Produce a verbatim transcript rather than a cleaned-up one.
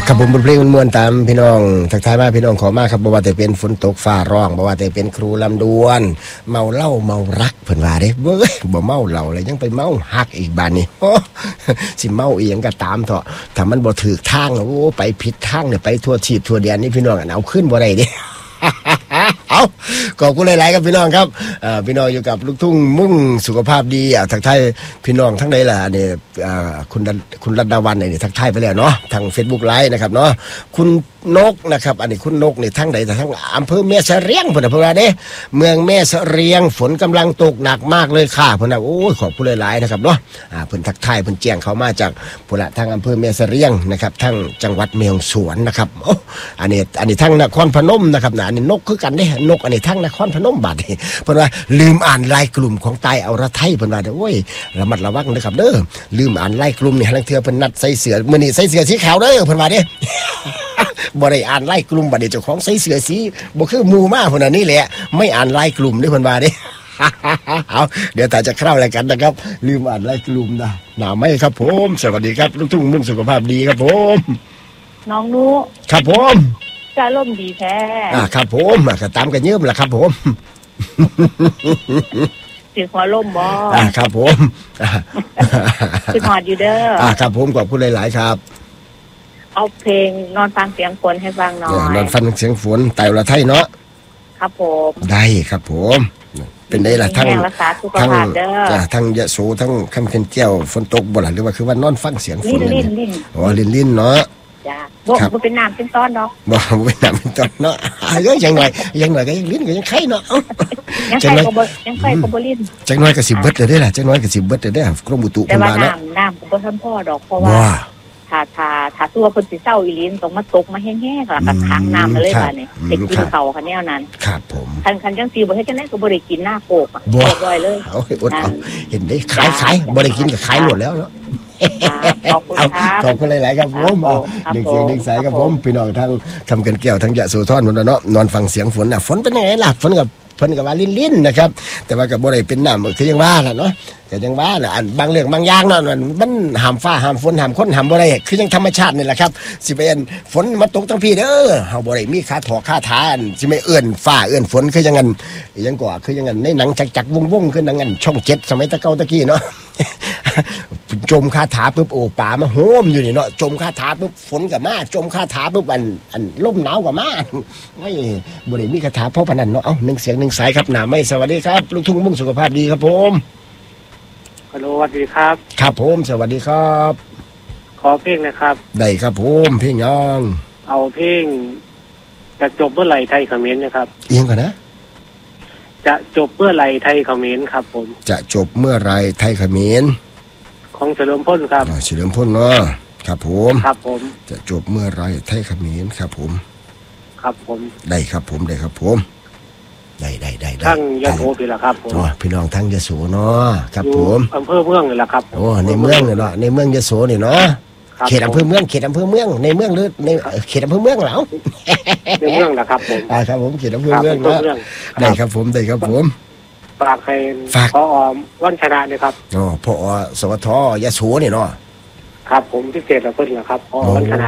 ครับผมเพลงมันมวนตามพี่น้องทักทายมาพี่น้องขอมาครับบ่ว่าแต่เป็นฝนตกฟ้าร้องบ่ว่าแต่เป็นครูลำดวนเมาเหล้าเมารักเพิ่นว่าเด้เว้ยบ่เมาเหล้าเลยยังไปเมาฮักอีกบาดนี้โอ้สิเมาอีหยังก็ตามเถาะถ้ามันบ่ถูกทางโอ้ไปผิดทางเนี่ยไปทั่วชีพทั่วแดนนี่พี่น้องเอาขึ้นบ่ได้เด้เอาขอบคุณหลายๆครับพี่น้องครับพี่น้องอยู่กับลูกทุ่งมุ่งสุขภาพดีอ่ะทักทายพี่น้องทั้งใดล่ะเนี่ยคุณคุณรัตนวันเนี่ยทักทายไปแล้วเนาะทาง Facebook ไลฟ์นะครับเนาะคุณนกนะครับอันนี้คุณนกเนี่ยทั้งใดแต่ทั้งอำเภอแม่เสรียงพุ่นน่ะเพิ่นว่าเด้เมืองแม่เสรียงฝนกำลังตกหนักมากเลยค่ะเพิ่นน่ะโอ้ยขอบคุณหลายๆนะครับเนาะอ่าเพิ่นทักทายเพิ่นแจ้งเข้ามาจากพุ่นละทางอำเภอแม่เสรียงนะครับทั้งจังหวัดแม่ฮ่องสวนนะครับโอ้อันนี้อันนี้ทั้งนครพนมนะครับนะอันนี้นกคือกันเด้นกอันนี้ทั้งนครพนมบาดนี้เพิ่นว่าลืมอ่านรายกลุ่มของตายอรไทยเพิ่นว่าเด้อโอ้ยระมัดระวังเด้อครับเด้อลืมอ่านรายกลุ่มนี่ลังเทื่อเพิ่นนัดใส่เสื้อมื้อนี้ใส่เสื้อสีขาวเด้อเพิ่นว่าเด้บ่ได้อ่านรายกลุ่มบัดนี้เจ้าของใส่เสื้อสีบ่คือหมู่มาพุ่นน่ะนี่แหละไม่อ่านรายกลุ่มเด้อเพิ่นว่าเด้เอาเดี๋ยวตาจะเข้ารายการนะครับลืมอ่านรายกลุ่มนะหนาไม่ครับผมสวัสดีครับลูกทุ่งมุ่งสุขภาพดีครับผมน้องนุครับผมจะร่มดีแท้อ่าครับผมก็ตามกันเยิ้มแหละครับผมสิหัวล่มบ่อ่าครับผมสิหอดอยู่เด้ออ่าครับผมขอบคุณหลายๆครับเอาเพลงนอนฟังเสียงฝนให้ฟังหน่อยนอนฟังเสียงฝนไต่ละไทยเนาะครับผมได้ครับผมเป็นได้ล่ะทั้งทั้งทั้งยะโสทั้งคำเข็นเจ้าฝนตกบ่ล่ะหรือว่าคือว่านอนฟังเสียงฝนลิ้นลิ้นอ๋อลิ้นลิ้นเนาะจ้าบ่บ่เป็นน้ำเป็นต้อนเนาะบ่บ่เป็นน้ำเป็นต้อนเนาะเอ้ยยังหน่อยยังหน่อยก็ยังลิ้นก็ยังไข่เนาะยังไข่ก็บ่ยังไข่ก็บ่ลิ้นจังน้อยก็สิเบิดเด้อล่ะจังน้อยก็สิเบิดเด้อกรมอุตุเพิ่นว่าเนาะแต่ว่าน้ำน้ำก็บ่ทันพอดอกเพราะว่าถ้าถ้าถ้าตัวเพิ่นสิเซาอีหลีต้องมาตกมาแห้งๆล่ะก็ค้างน้ำมาเลยบาดนี้สิกินข้าวคันแนวนั้นครับผมคันคันจังซี่บ่เฮ็ดจังได๋ก็บ่ได้กินหน้าโปกอ่ะบ่บ่อยเลยเอาอดเอาเห็นได้ขายๆบ่ได้กินก็ขายหมดแล้วเนาะขอบคุณครับขอบคุณหลายๆครับผมดึงเสียงดึงสายครับผมพี่น้องทั้งคำกันแก้วทั้งยะโสธรหมดแล้วเนาะนอนฟังเสียงฝนน่ะฝนเป็นยังไงล่ะฝนกับเพิ่นก็ว่าลิ้นๆนะครับแต่ว่าก็บ่ได้เป็นน้ำคือยังว่าล่ะเนาะก็ยังว่าน่ะอันบางเรื่องบางอย่างเนาะมันห้ามฟ้าห้ามฝนห้ามคนห้ามบ่ได้คือยังธรรมชาตินี่แหละครับสิไปอันฝนมาตกทั้งพี่เด้อเฮาบ่ได้มีคาถอคาถาอันสิไม่เอื้อนฟ้าเอื้อนฝนคือยังงั้นยังก็คือยังงั้นในหนังจักๆวงๆคือหนังอันช่องเจ็ดสมัยตะเก่าตะกี้เนาะจมคาถาปุ๊บโอ้ป่ามาโหมอยู่นี่เนาะจมคาถาปุ๊บฝนก็มาจมคาถาปุ๊บอันอันลมหนาวก็มาไม่บ่ได้มีคาถาเพราะปานนั้นเนาะเอ้าหนึ่งเสียงหนึ่งสายครับหน้าไม่สวัสดีครับลูกทุ่งมุ่งสุขภาพดีครับผมฮัลโหลสวัสดีครับครับผมสวัสดีครับขอเพลงนะครับได้ครับผมเพลงยังเอาเพลงจะจบเมื่อไหร่ไทยเขมรนะครับเอียงก่อนนะจะจบเมื่อไหร่ไทยเขมรครับผมจะจบเมื่อไรไทยเขมรของเฉลิมพลครับเฉลิมพลเนาะครับผมครับผมจะจบเมื่อไรไทยเขมรครับผมครับผมได้ครับผมได้ครับผมได้ได้ได้ทั้งยะโสพี่ละครับผมพี่น้องทั้งยะโสเนาะครับผมอำเภอเมืองนี่แหละครับโอ้ในเมืองนี่เนาะในเมืองยะโสนี่เนาะเขตอำเภอเมืองเขตอำเภอเมืองในเมืองหรือในเขตอำเภอเมืองเหรอในเมืองแหละครับผมอ่าครับผมเขตอำเภอเมืองเนาะได้ครับผมได้ครับผมฝากให้พอวันชนะนี่ครับอ๋อพอสวทยะโสนี่เนาะครับผมพิเศษแล้วเพิ่นล่ะครับพอวันชนะ